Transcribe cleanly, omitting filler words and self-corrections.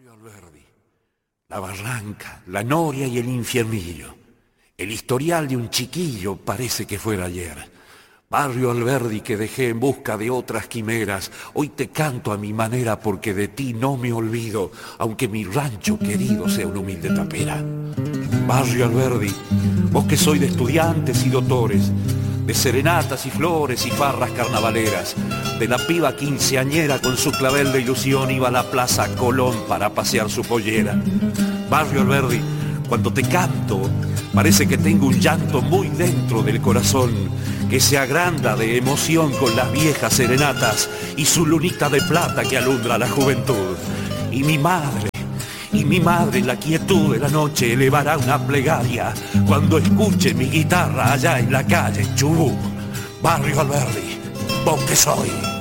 Barrio Alberdi, la barranca, la noria y el infiernillo. El historial de un chiquillo parece que fuera ayer. Barrio Alberdi que dejé en busca de otras quimeras, hoy te canto a mi manera porque de ti no me olvido, aunque mi rancho querido sea una humilde tapera. Barrio Alberdi, vos que sois de estudiantes y doctores, de serenatas y flores y farras carnavaleras, de la piba quinceañera con su clavel de ilusión iba a la Plaza Colón para pasear su pollera. Barrio Alberdi, cuando te canto, parece que tengo un llanto muy dentro del corazón, que se agranda de emoción con las viejas serenatas y su lunita de plata que alumbra la juventud. Y mi madre en la quietud de la noche elevará una plegaria cuando escuche mi guitarra allá en la calle Chubut. Barrio Alberdi, vos que soy.